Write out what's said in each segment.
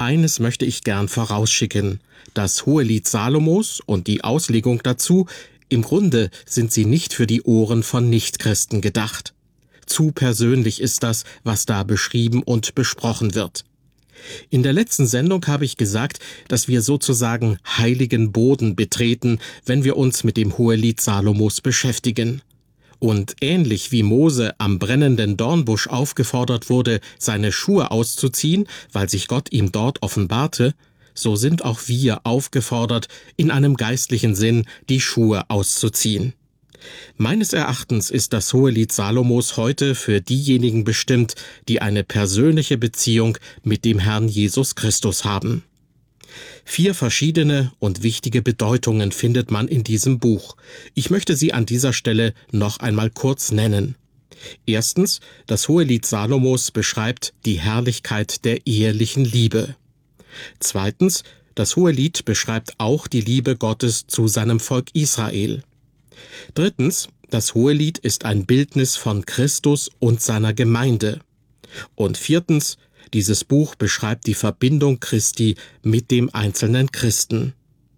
Eines möchte ich gern vorausschicken. Das Hohelied Salomos und die Auslegung dazu, im Grunde sind sie nicht für die Ohren von Nichtchristen gedacht. Zu persönlich ist das, was da beschrieben und besprochen wird. In der letzten Sendung habe ich gesagt, dass wir sozusagen heiligen Boden betreten, wenn wir uns mit dem Hohelied Salomos beschäftigen. Und ähnlich wie Mose am brennenden Dornbusch aufgefordert wurde, seine Schuhe auszuziehen, weil sich Gott ihm dort offenbarte, so sind auch wir aufgefordert, in einem geistlichen Sinn die Schuhe auszuziehen. Meines Erachtens ist das Hohelied Salomos heute für diejenigen bestimmt, die eine persönliche Beziehung mit dem Herrn Jesus Christus haben. 4 verschiedene und wichtige Bedeutungen findet man in diesem Buch. Ich möchte sie an dieser Stelle noch einmal kurz nennen. Erstens, das Hohelied Salomos beschreibt die Herrlichkeit der ehelichen Liebe. Zweitens, das Hohelied beschreibt auch die Liebe Gottes zu seinem Volk Israel. Drittens, das Hohelied ist ein Bildnis von Christus und seiner Gemeinde. Und viertens, dieses Buch beschreibt die Verbindung Christi mit dem einzelnen Christen.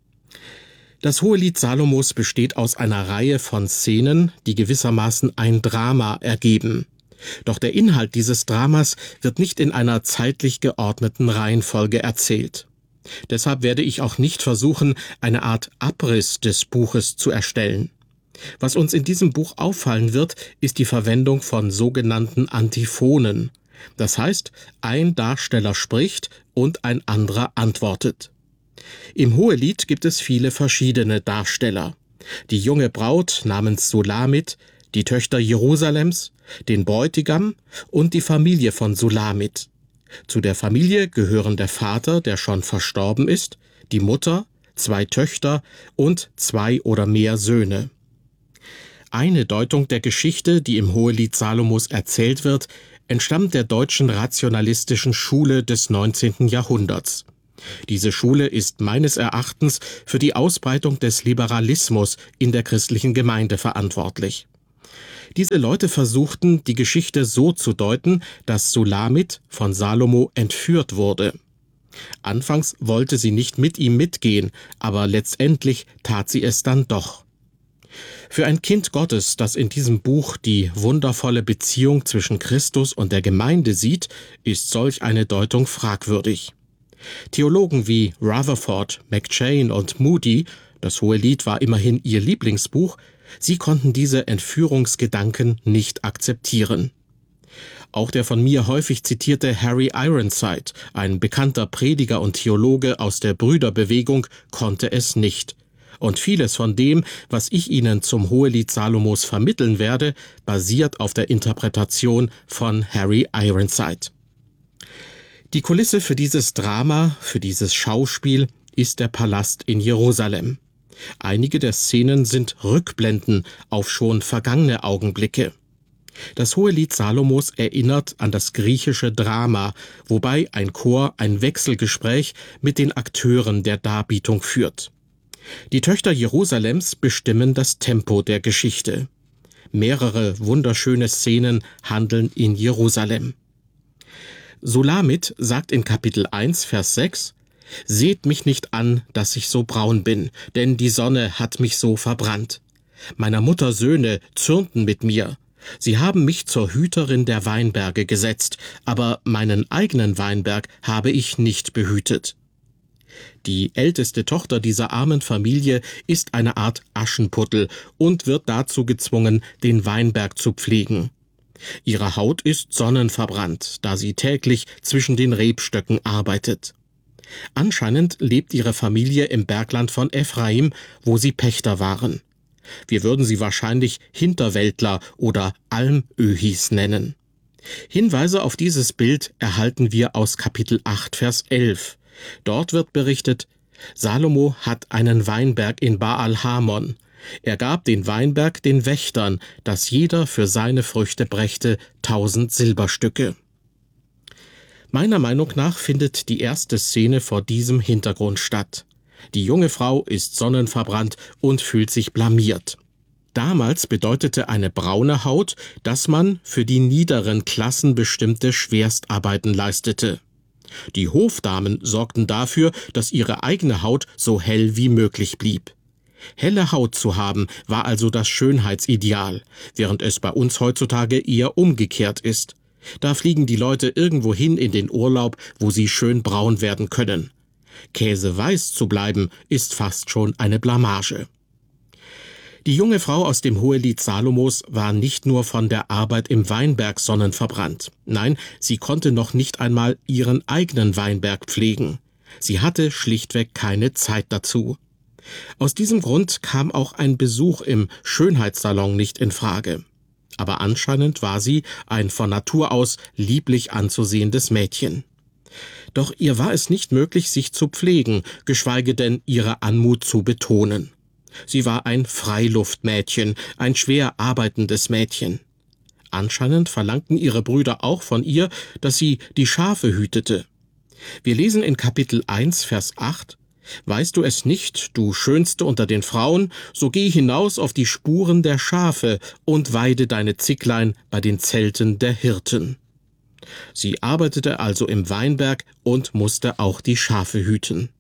Das Hohelied Salomos besteht aus einer Reihe von Szenen, die gewissermaßen ein Drama ergeben. Doch der Inhalt dieses Dramas wird nicht in einer zeitlich geordneten Reihenfolge erzählt. Deshalb werde ich auch nicht versuchen, eine Art Abriss des Buches zu erstellen. Was uns in diesem Buch auffallen wird, ist die Verwendung von sogenannten Antiphonen. Das heißt, ein Darsteller spricht und ein anderer antwortet. Im Hohelied gibt es viele verschiedene Darsteller. Die junge Braut namens Sulamit, die Töchter Jerusalems, den Bräutigam und die Familie von Sulamit. Zu der Familie gehören der Vater, der schon verstorben ist, die Mutter, 2 Töchter und 2 oder mehr Söhne. Eine Deutung der Geschichte, die im Hohelied Salomos erzählt wird, entstammt der deutschen rationalistischen Schule des 19. Jahrhunderts. Diese Schule ist meines Erachtens für die Ausbreitung des Liberalismus in der christlichen Gemeinde verantwortlich. Diese Leute versuchten, die Geschichte so zu deuten, dass Sulamit von Salomo entführt wurde. Anfangs wollte sie nicht mit ihm mitgehen, aber letztendlich tat sie es dann doch. Für ein Kind Gottes, das in diesem Buch die wundervolle Beziehung zwischen Christus und der Gemeinde sieht, ist solch eine Deutung fragwürdig. Theologen wie Rutherford, McCheyne und Moody, das Hohelied war immerhin ihr Lieblingsbuch, sie konnten diese Entführungsgedanken nicht akzeptieren. Auch der von mir häufig zitierte Harry Ironside, ein bekannter Prediger und Theologe aus der Brüderbewegung, konnte es nicht. Und vieles von dem, was ich Ihnen zum Hohelied Salomos vermitteln werde, basiert auf der Interpretation von Harry Ironside. Die Kulisse für dieses Drama, für dieses Schauspiel, ist der Palast in Jerusalem. Einige der Szenen sind Rückblenden auf schon vergangene Augenblicke. Das Hohelied Salomos erinnert an das griechische Drama, wobei ein Chor ein Wechselgespräch mit den Akteuren der Darbietung führt. Die Töchter Jerusalems bestimmen das Tempo der Geschichte. Mehrere wunderschöne Szenen handeln in Jerusalem. Sulamit sagt in Kapitel 1, Vers 6, »Seht mich nicht an, dass ich so braun bin, denn die Sonne hat mich so verbrannt. Meiner Mutter Söhne zürnten mit mir. Sie haben mich zur Hüterin der Weinberge gesetzt, aber meinen eigenen Weinberg habe ich nicht behütet.« Die älteste Tochter dieser armen Familie ist eine Art Aschenputtel und wird dazu gezwungen, den Weinberg zu pflegen. Ihre Haut ist sonnenverbrannt, da sie täglich zwischen den Rebstöcken arbeitet. Anscheinend lebt ihre Familie im Bergland von Ephraim, wo sie Pächter waren. Wir würden sie wahrscheinlich Hinterwäldler oder Almöhis nennen. Hinweise auf dieses Bild erhalten wir aus Kapitel 8, Vers 11. Dort wird berichtet, Salomo hat einen Weinberg in Baal-Hamon. Er gab den Weinberg den Wächtern, dass jeder für seine Früchte brächte 1000 Silberstücke. Meiner Meinung nach findet die erste Szene vor diesem Hintergrund statt. Die junge Frau ist sonnenverbrannt und fühlt sich blamiert. Damals bedeutete eine braune Haut, dass man für die niederen Klassen bestimmte Schwerstarbeiten leistete. Die Hofdamen sorgten dafür, dass ihre eigene Haut so hell wie möglich blieb. Helle Haut zu haben, war also das Schönheitsideal, während es bei uns heutzutage eher umgekehrt ist. Da fliegen die Leute irgendwo hin in den Urlaub, wo sie schön braun werden können. Käseweiß zu bleiben, ist fast schon eine Blamage. Die junge Frau aus dem Hohelied Salomos war nicht nur von der Arbeit im Weinberg sonnenverbrannt. Nein, sie konnte noch nicht einmal ihren eigenen Weinberg pflegen. Sie hatte schlichtweg keine Zeit dazu. Aus diesem Grund kam auch ein Besuch im Schönheitssalon nicht in Frage. Aber anscheinend war sie ein von Natur aus lieblich anzusehendes Mädchen. Doch ihr war es nicht möglich, sich zu pflegen, geschweige denn ihre Anmut zu betonen. Sie war ein Freiluftmädchen, ein schwer arbeitendes Mädchen. Anscheinend verlangten ihre Brüder auch von ihr, dass sie die Schafe hütete. Wir lesen in Kapitel 1, Vers 8: »Weißt du es nicht, du Schönste unter den Frauen, so geh hinaus auf die Spuren der Schafe und weide deine Zicklein bei den Zelten der Hirten.« Sie arbeitete also im Weinberg und musste auch die Schafe hüten.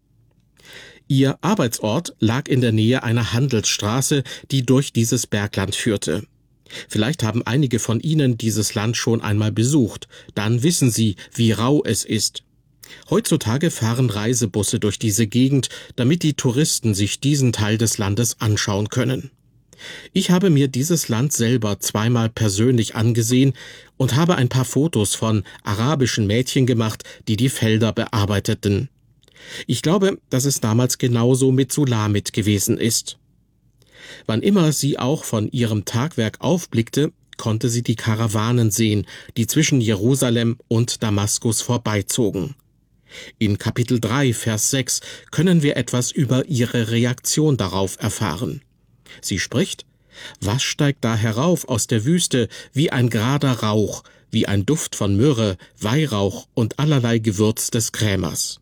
Ihr Arbeitsort lag in der Nähe einer Handelsstraße, die durch dieses Bergland führte. Vielleicht haben einige von Ihnen dieses Land schon einmal besucht, dann wissen Sie, wie rau es ist. Heutzutage fahren Reisebusse durch diese Gegend, damit die Touristen sich diesen Teil des Landes anschauen können. Ich habe mir dieses Land selber zweimal persönlich angesehen und habe ein paar Fotos von arabischen Mädchen gemacht, die die Felder bearbeiteten. Ich glaube, dass es damals genauso mit Sulamit gewesen ist. Wann immer sie auch von ihrem Tagwerk aufblickte, konnte sie die Karawanen sehen, die zwischen Jerusalem und Damaskus vorbeizogen. In Kapitel 3, Vers 6 können wir etwas über ihre Reaktion darauf erfahren. Sie spricht: »Was steigt da herauf aus der Wüste wie ein gerader Rauch, wie ein Duft von Myrrhe, Weihrauch und allerlei Gewürz des Krämers?«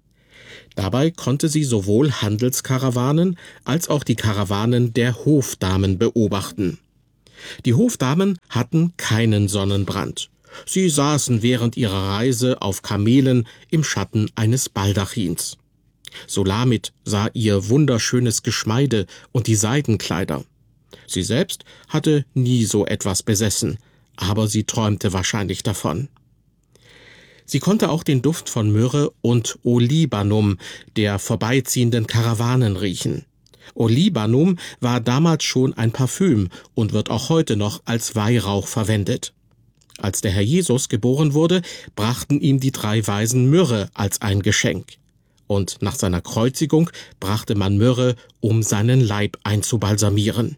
Dabei konnte sie sowohl Handelskarawanen als auch die Karawanen der Hofdamen beobachten. Die Hofdamen hatten keinen Sonnenbrand. Sie saßen während ihrer Reise auf Kamelen im Schatten eines Baldachins. Sulamit sah ihr wunderschönes Geschmeide und die Seidenkleider. Sie selbst hatte nie so etwas besessen, aber sie träumte wahrscheinlich davon. Sie konnte auch den Duft von Myrrhe und Olibanum der vorbeiziehenden Karawanen riechen. Olibanum war damals schon ein Parfüm und wird auch heute noch als Weihrauch verwendet. Als der Herr Jesus geboren wurde, brachten ihm die 3 Weisen Myrrhe als ein Geschenk. Und nach seiner Kreuzigung brachte man Myrrhe, um seinen Leib einzubalsamieren.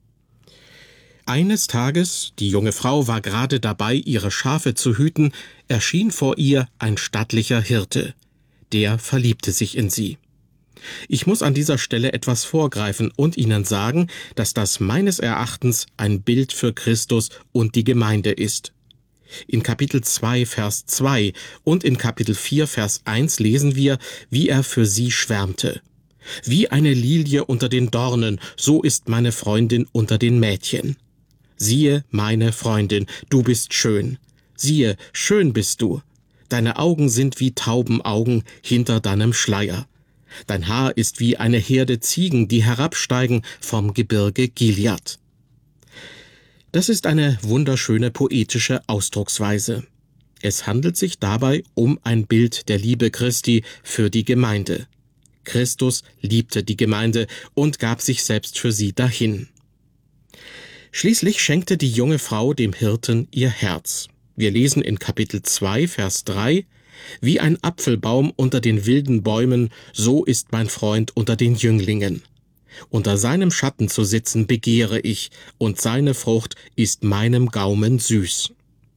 Eines Tages, die junge Frau war gerade dabei, ihre Schafe zu hüten, erschien vor ihr ein stattlicher Hirte. Der verliebte sich in sie. Ich muss an dieser Stelle etwas vorgreifen und Ihnen sagen, dass das meines Erachtens ein Bild für Christus und die Gemeinde ist. In Kapitel 2, Vers 2 und in Kapitel 4, Vers 1 lesen wir, wie er für sie schwärmte. »Wie eine Lilie unter den Dornen, so ist meine Freundin unter den Mädchen. Siehe, meine Freundin, du bist schön. Siehe, schön bist du. Deine Augen sind wie Taubenaugen hinter deinem Schleier. Dein Haar ist wie eine Herde Ziegen, die herabsteigen vom Gebirge Gilead.« Das ist eine wunderschöne poetische Ausdrucksweise. Es handelt sich dabei um ein Bild der Liebe Christi für die Gemeinde. Christus liebte die Gemeinde und gab sich selbst für sie dahin. Schließlich schenkte die junge Frau dem Hirten ihr Herz. Wir lesen in Kapitel 2, Vers 3: »Wie ein Apfelbaum unter den wilden Bäumen, so ist mein Freund unter den Jünglingen. Unter seinem Schatten zu sitzen begehre ich, und seine Frucht ist meinem Gaumen süß.«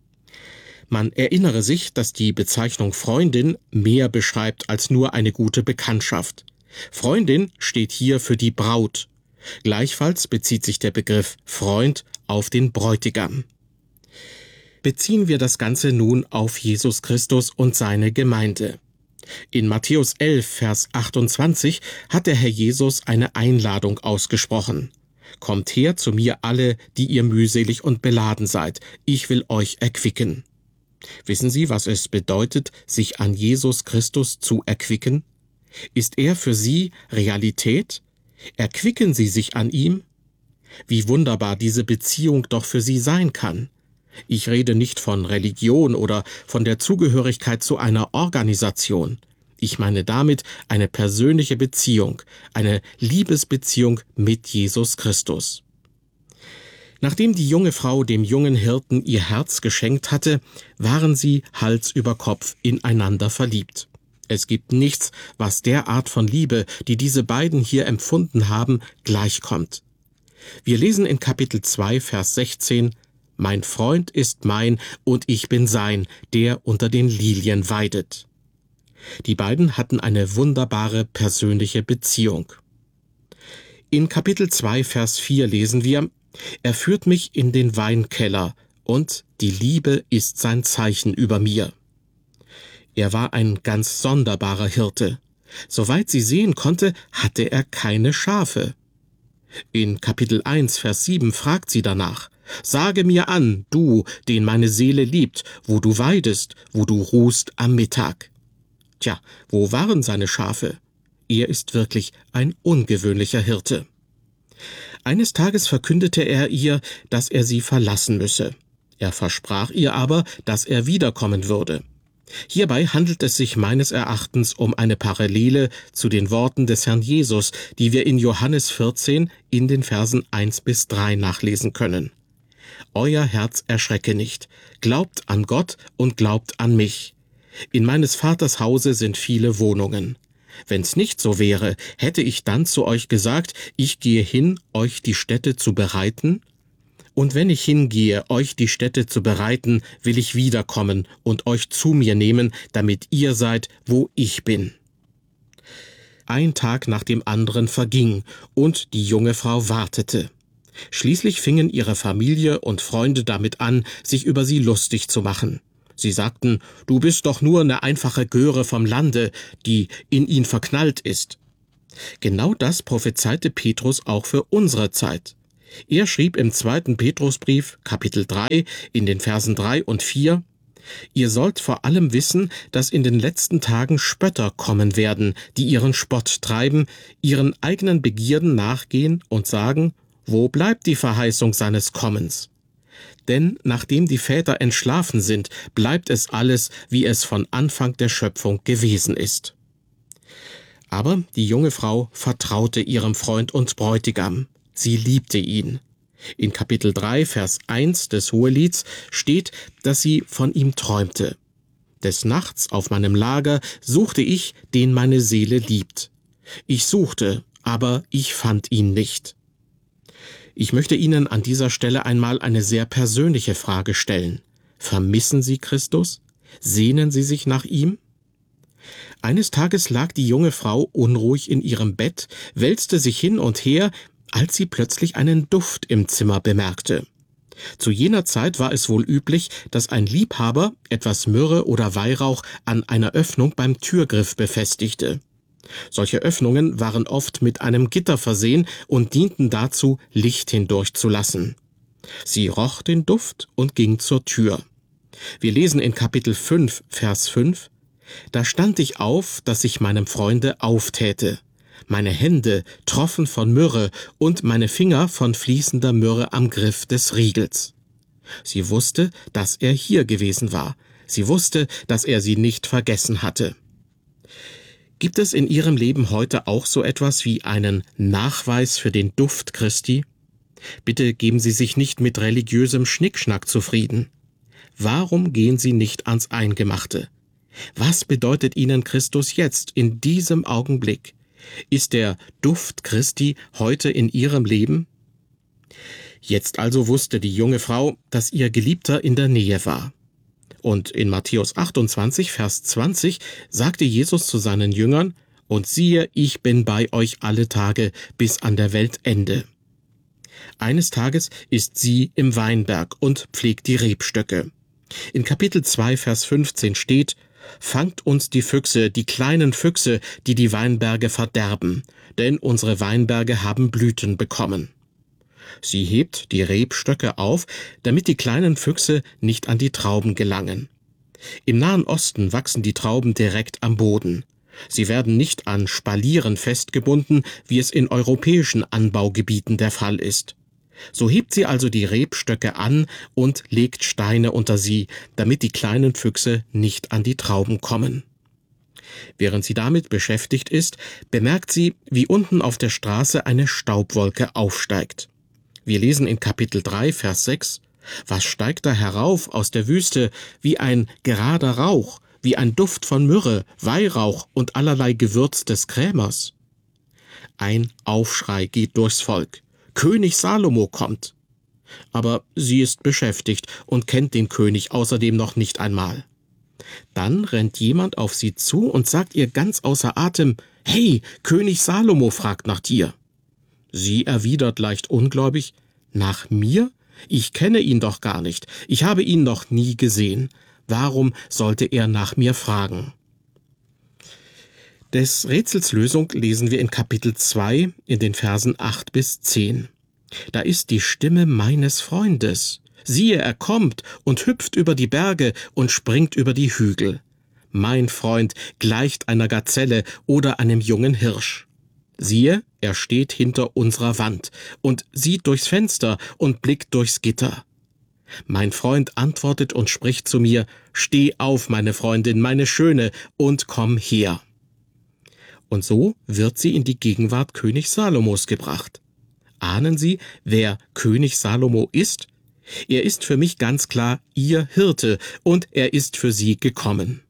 Man erinnere sich, dass die Bezeichnung Freundin mehr beschreibt als nur eine gute Bekanntschaft. Freundin steht hier für die Braut. Gleichfalls bezieht sich der Begriff Freund auf den Bräutigam. Beziehen wir das Ganze nun auf Jesus Christus und seine Gemeinde. In Matthäus 11, Vers 28 hat der Herr Jesus eine Einladung ausgesprochen. »Kommt her zu mir alle, die ihr mühselig und beladen seid, ich will euch erquicken.« Wissen Sie, was es bedeutet, sich an Jesus Christus zu erquicken? Ist er für Sie Realität? Erquicken Sie sich an ihm? Wie wunderbar diese Beziehung doch für Sie sein kann. Ich rede nicht von Religion oder von der Zugehörigkeit zu einer Organisation. Ich meine damit eine persönliche Beziehung, eine Liebesbeziehung mit Jesus Christus. Nachdem die junge Frau dem jungen Hirten ihr Herz geschenkt hatte, waren sie Hals über Kopf ineinander verliebt. Es gibt nichts, was der Art von Liebe, die diese beiden hier empfunden haben, gleichkommt. Wir lesen in Kapitel 2, Vers 16: »Mein Freund ist mein und ich bin sein, der unter den Lilien weidet.« Die beiden hatten eine wunderbare persönliche Beziehung. In Kapitel 2, Vers 4 lesen wir: »Er führt mich in den Weinkeller, und die Liebe ist sein Zeichen über mir.« Er war ein ganz sonderbarer Hirte. Soweit sie sehen konnte, hatte er keine Schafe. In Kapitel 1, Vers 7 fragt sie danach: »Sage mir an, du, den meine Seele liebt, wo du weidest, wo du ruhst am Mittag.« Tja, wo waren seine Schafe? Er ist wirklich ein ungewöhnlicher Hirte. Eines Tages verkündete er ihr, dass er sie verlassen müsse. Er versprach ihr aber, dass er wiederkommen würde. Hierbei handelt es sich meines Erachtens um eine Parallele zu den Worten des Herrn Jesus, die wir in Johannes 14 in den Versen 1-3 nachlesen können. »Euer Herz erschrecke nicht, glaubt an Gott und glaubt an mich. In meines Vaters Hause sind viele Wohnungen. Wenn's nicht so wäre, hätte ich dann zu euch gesagt, ich gehe hin, euch die Stätte zu bereiten? Und wenn ich hingehe, euch die Stätte zu bereiten, will ich wiederkommen und euch zu mir nehmen, damit ihr seid, wo ich bin.« Ein Tag nach dem anderen verging, und die junge Frau wartete. Schließlich fingen ihre Familie und Freunde damit an, sich über sie lustig zu machen. Sie sagten: »Du bist doch nur eine einfache Göre vom Lande, die in ihn verknallt ist.« Genau das prophezeite Petrus auch für unsere Zeit. Er schrieb im 2. Petrusbrief, Kapitel 3, in den Versen 3 und 4: »Ihr sollt vor allem wissen, dass in den letzten Tagen Spötter kommen werden, die ihren Spott treiben, ihren eigenen Begierden nachgehen und sagen: Wo bleibt die Verheißung seines Kommens? Denn nachdem die Väter entschlafen sind, bleibt es alles, wie es von Anfang der Schöpfung gewesen ist.« Aber die junge Frau vertraute ihrem Freund und Bräutigam. Sie liebte ihn. In Kapitel 3, Vers 1 des Hohelieds steht, dass sie von ihm träumte. »Des Nachts auf meinem Lager suchte ich, den meine Seele liebt. Ich suchte, aber ich fand ihn nicht.« Ich möchte Ihnen an dieser Stelle einmal eine sehr persönliche Frage stellen. Vermissen Sie Christus? Sehnen Sie sich nach ihm? Eines Tages lag die junge Frau unruhig in ihrem Bett, wälzte sich hin und her, als sie plötzlich einen Duft im Zimmer bemerkte. Zu jener Zeit war es wohl üblich, dass ein Liebhaber etwas Myrrhe oder Weihrauch an einer Öffnung beim Türgriff befestigte. Solche Öffnungen waren oft mit einem Gitter versehen und dienten dazu, Licht hindurchzulassen. Sie roch den Duft und ging zur Tür. Wir lesen in Kapitel 5, Vers 5: »Da stand ich auf, dass ich meinem Freunde auftäte. Meine Hände troffen von Myrrhe und meine Finger von fließender Myrrhe am Griff des Riegels.« Sie wusste, dass er hier gewesen war. Sie wusste, dass er sie nicht vergessen hatte. Gibt es in Ihrem Leben heute auch so etwas wie einen Nachweis für den Duft Christi? Bitte geben Sie sich nicht mit religiösem Schnickschnack zufrieden. Warum gehen Sie nicht ans Eingemachte? Was bedeutet Ihnen Christus jetzt, in diesem Augenblick? Ist der Duft Christi heute in Ihrem Leben? Jetzt also wusste die junge Frau, dass ihr Geliebter in der Nähe war. Und in Matthäus 28, Vers 20 sagte Jesus zu seinen Jüngern: »Und siehe, ich bin bei euch alle Tage bis an der Weltende.« Eines Tages ist sie im Weinberg und pflegt die Rebstöcke. In Kapitel 2, Vers 15 steht: »Fangt uns die Füchse, die kleinen Füchse, die die Weinberge verderben, denn unsere Weinberge haben Blüten bekommen.« Sie hebt die Rebstöcke auf, damit die kleinen Füchse nicht an die Trauben gelangen. Im Nahen Osten wachsen die Trauben direkt am Boden. Sie werden nicht an Spalieren festgebunden, wie es in europäischen Anbaugebieten der Fall ist. So hebt sie also die Rebstöcke an und legt Steine unter sie, damit die kleinen Füchse nicht an die Trauben kommen. Während sie damit beschäftigt ist, bemerkt sie, wie unten auf der Straße eine Staubwolke aufsteigt. Wir lesen in Kapitel 3, Vers 6, »Was steigt da herauf aus der Wüste wie ein gerader Rauch, wie ein Duft von Myrrhe, Weihrauch und allerlei Gewürz des Krämers?« Ein Aufschrei geht durchs Volk. König Salomo kommt. Aber sie ist beschäftigt und kennt den König außerdem noch nicht einmal. Dann rennt jemand auf sie zu und sagt ihr ganz außer Atem, »Hey, König Salomo fragt nach dir.« Sie erwidert leicht ungläubig, »Nach mir? Ich kenne ihn doch gar nicht. Ich habe ihn noch nie gesehen. Warum sollte er nach mir fragen?« Des Rätsels Lösung lesen wir in Kapitel 2 in den Versen 8 bis 10. Da ist die Stimme meines Freundes. Siehe, er kommt und hüpft über die Berge und springt über die Hügel. Mein Freund gleicht einer Gazelle oder einem jungen Hirsch. Siehe, er steht hinter unserer Wand und sieht durchs Fenster und blickt durchs Gitter. Mein Freund antwortet und spricht zu mir, »Steh auf, meine Freundin, meine Schöne, und komm her.« Und so wird sie in die Gegenwart König Salomos gebracht. Ahnen Sie, wer König Salomo ist? Er ist für mich ganz klar Ihr Hirte und er ist für Sie gekommen.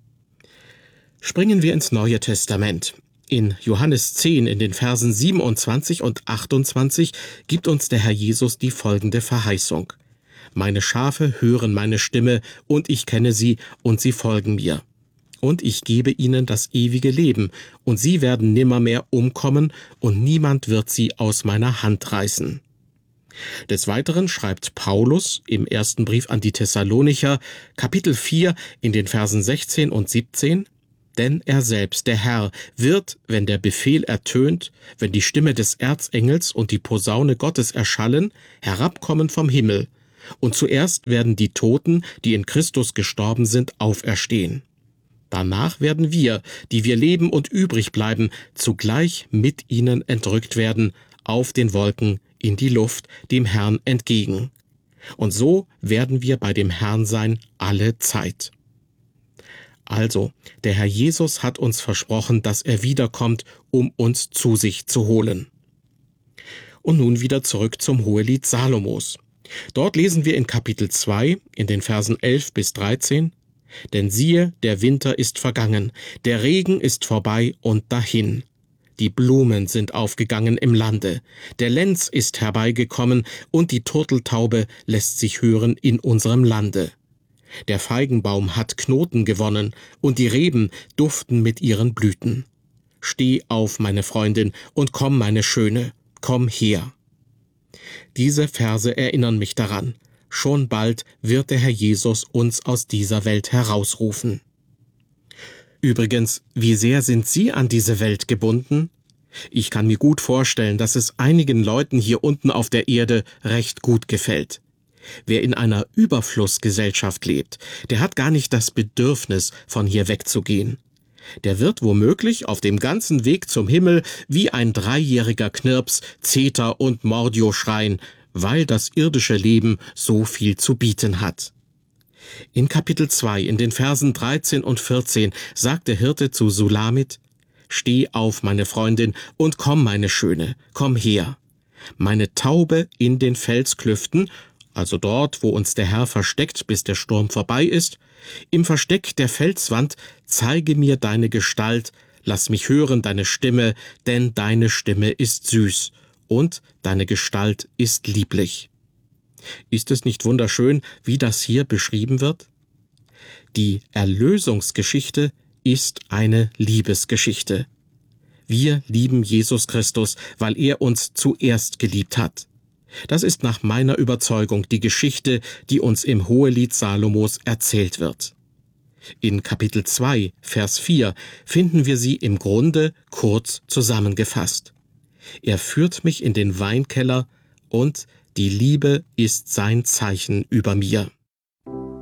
Springen wir ins Neue Testament. In Johannes 10 in den Versen 27 und 28 gibt uns der Herr Jesus die folgende Verheißung. »Meine Schafe hören meine Stimme, und ich kenne sie, und sie folgen mir. Und ich gebe ihnen das ewige Leben, und sie werden nimmermehr umkommen, und niemand wird sie aus meiner Hand reißen.« Des Weiteren schreibt Paulus im ersten Brief an die Thessalonicher, Kapitel 4 in den Versen 16 und 17, »Denn er selbst, der Herr, wird, wenn der Befehl ertönt, wenn die Stimme des Erzengels und die Posaune Gottes erschallen, herabkommen vom Himmel, und zuerst werden die Toten, die in Christus gestorben sind, auferstehen. Danach werden wir, die wir leben und übrig bleiben, zugleich mit ihnen entrückt werden, auf den Wolken in die Luft, dem Herrn entgegen. Und so werden wir bei dem Herrn sein alle Zeit.« Also, der Herr Jesus hat uns versprochen, dass er wiederkommt, um uns zu sich zu holen. Und nun wieder zurück zum Hohelied Salomos. Dort lesen wir in Kapitel 2, in den Versen 11 bis 13, »Denn siehe, der Winter ist vergangen, der Regen ist vorbei und dahin. Die Blumen sind aufgegangen im Lande, der Lenz ist herbeigekommen und die Turteltaube lässt sich hören in unserem Lande. Der Feigenbaum hat Knoten gewonnen und die Reben duften mit ihren Blüten. Steh auf, meine Freundin, und komm, meine Schöne, komm her.« Diese Verse erinnern mich daran. Schon bald wird der Herr Jesus uns aus dieser Welt herausrufen. Übrigens, wie sehr sind Sie an diese Welt gebunden? Ich kann mir gut vorstellen, dass es einigen Leuten hier unten auf der Erde recht gut gefällt. Wer in einer Überflussgesellschaft lebt, der hat gar nicht das Bedürfnis, von hier wegzugehen. Der wird womöglich auf dem ganzen Weg zum Himmel wie ein 3-jähriger Knirps, Zeter und Mordio schreien, weil das irdische Leben so viel zu bieten hat. In Kapitel 2, in den Versen 13 und 14, sagt der Hirte zu Sulamit, »Steh auf, meine Freundin, und komm, meine Schöne, komm her. Meine Taube in den Felsklüften«, also dort, wo uns der Herr versteckt, bis der Sturm vorbei ist, »im Versteck der Felswand zeige mir deine Gestalt, lass mich hören deine Stimme, denn deine Stimme ist süß und deine Gestalt ist lieblich.« Ist es nicht wunderschön, wie das hier beschrieben wird? Die Erlösungsgeschichte ist eine Liebesgeschichte. Wir lieben Jesus Christus, weil er uns zuerst geliebt hat. Das ist nach meiner Überzeugung die Geschichte, die uns im Hohelied Salomos erzählt wird. In Kapitel 2, Vers 4 finden wir sie im Grunde kurz zusammengefasst. Er führt mich in den Weinkeller und die Liebe ist sein Zeichen über mir.